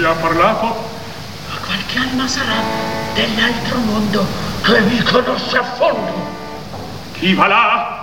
ha parlato? Ma qualche anima sarà dell'altro mondo che mi conosce a fondo. Chi va là?